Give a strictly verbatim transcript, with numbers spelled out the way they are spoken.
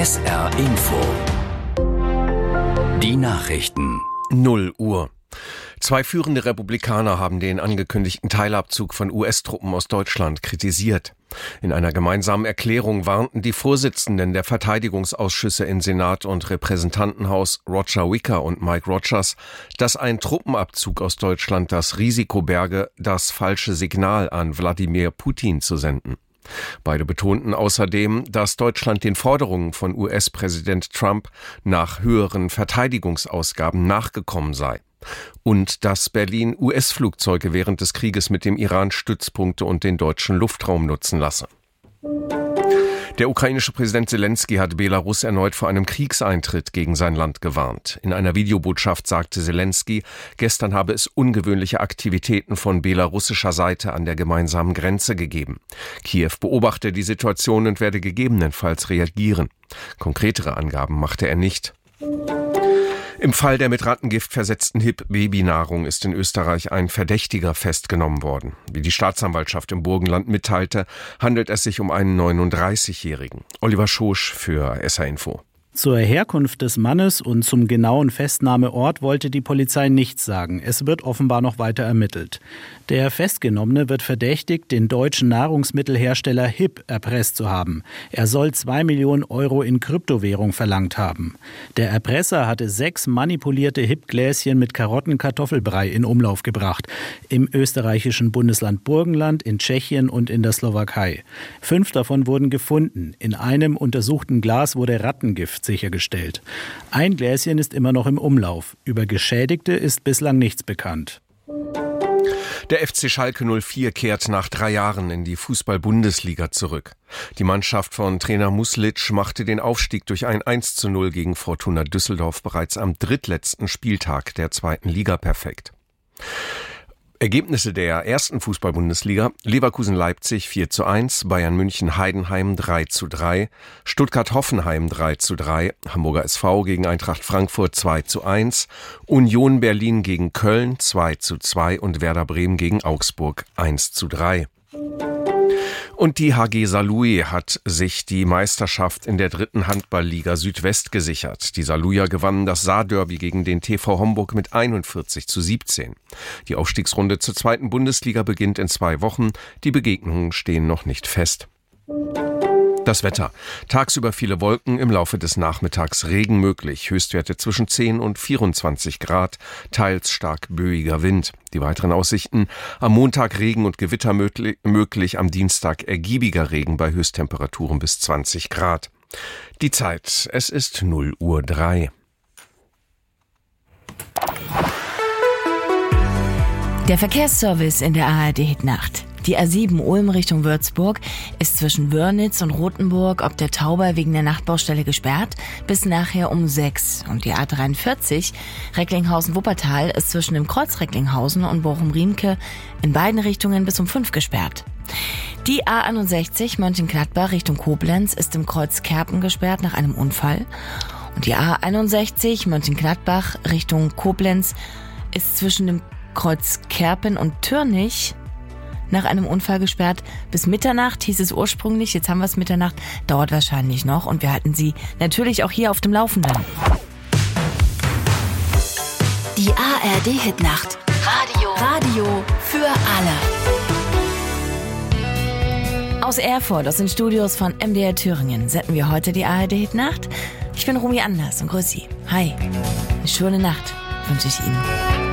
S R Info. Die Nachrichten. null Uhr. Zwei führende Republikaner haben den angekündigten Teilabzug von U S-Truppen aus Deutschland kritisiert. In einer gemeinsamen Erklärung warnten die Vorsitzenden der Verteidigungsausschüsse in Senat und Repräsentantenhaus, Roger Wicker und Mike Rogers, dass ein Truppenabzug aus Deutschland das Risiko berge, das falsche Signal an Wladimir Putin zu senden. Beide betonten außerdem, dass Deutschland den Forderungen von U S-Präsident Trump nach höheren Verteidigungsausgaben nachgekommen sei. Und dass Berlin U S-Flugzeuge während des Krieges mit dem Iran Stützpunkte und den deutschen Luftraum nutzen lasse. Der ukrainische Präsident Selensky hat Belarus erneut vor einem Kriegseintritt gegen sein Land gewarnt. In einer Videobotschaft sagte Selensky, gestern habe es ungewöhnliche Aktivitäten von belarussischer Seite an der gemeinsamen Grenze gegeben. Kiew beobachte die Situation und werde gegebenenfalls reagieren. Konkretere Angaben machte er nicht. Im Fall der mit Rattengift versetzten Hip-Babynahrung ist in Österreich ein Verdächtiger festgenommen worden. Wie die Staatsanwaltschaft im Burgenland mitteilte, handelt es sich um einen neununddreißigjährigen. Oliver Schosch für S R Info. Zur Herkunft des Mannes und zum genauen Festnahmeort wollte die Polizei nichts sagen. Es wird offenbar noch weiter ermittelt. Der Festgenommene wird verdächtigt, den deutschen Nahrungsmittelhersteller H I P erpresst zu haben. Er soll zwei Millionen Euro in Kryptowährung verlangt haben. Der Erpresser hatte sechs manipulierte H I P-Gläschen mit Karottenkartoffelbrei in Umlauf gebracht. Im österreichischen Bundesland Burgenland, in Tschechien und in der Slowakei. Fünf davon wurden gefunden. In einem untersuchten Glas wurde Rattengift sichergestellt. Ein Gläschen ist immer noch im Umlauf. Über Geschädigte ist bislang nichts bekannt. Der F C Schalke null vier kehrt nach drei Jahren in die Fußball-Bundesliga zurück. Die Mannschaft von Trainer Muslic machte den Aufstieg durch ein eins zu null gegen Fortuna Düsseldorf bereits am drittletzten Spieltag der zweiten Liga perfekt. Ergebnisse der ersten Fußball-Bundesliga: Leverkusen-Leipzig vier zu eins, Bayern München-Heidenheim drei zu drei, Stuttgart-Hoffenheim drei zu drei, Hamburger S V gegen Eintracht Frankfurt zwei zu eins, Union Berlin gegen Köln zwei zu zwei und Werder Bremen gegen Augsburg eins zu drei. Und die H G Saarlouis hat sich die Meisterschaft in der dritten Handballliga Südwest gesichert. Die Saarlouier gewannen das Saarderby gegen den T V Homburg mit einundvierzig zu siebzehn. Die Aufstiegsrunde zur zweiten Bundesliga beginnt in zwei Wochen. Die Begegnungen stehen noch nicht fest. Das Wetter. Tagsüber viele Wolken, im Laufe des Nachmittags Regen möglich. Höchstwerte zwischen zehn und vierundzwanzig Grad, teils stark böiger Wind. Die weiteren Aussichten: am Montag Regen und Gewitter möglich, am Dienstag ergiebiger Regen bei Höchsttemperaturen bis zwanzig Grad. Die Zeit, es ist null Uhr drei. Der Verkehrsservice in der A R D-Hitnacht. Die A sieben Ulm Richtung Würzburg ist zwischen Wörnitz und Rothenburg ob der Tauber wegen der Nachtbaustelle gesperrt bis nachher um sechs. Und die A dreiundvierzig Recklinghausen-Wuppertal ist zwischen dem Kreuz Recklinghausen und Bochum-Riemke in beiden Richtungen bis um fünf gesperrt. Die A einundsechzig Mönchengladbach Richtung Koblenz ist im Kreuz Kerpen gesperrt nach einem Unfall. Und die A einundsechzig Mönchengladbach Richtung Koblenz ist zwischen dem Kreuz Kerpen und Türnich nach einem Unfall gesperrt. Bis Mitternacht hieß es ursprünglich, jetzt haben wir es Mitternacht, dauert wahrscheinlich noch und wir halten Sie natürlich auch hier auf dem Laufenden. Die A R D-Hitnacht. Radio. Radio für alle. Aus Erfurt, aus den Studios von M D R Thüringen, senden wir heute die A R D-Hitnacht. Ich bin Rumi Anders und grüße Sie. Hi. Eine schöne Nacht wünsche ich Ihnen.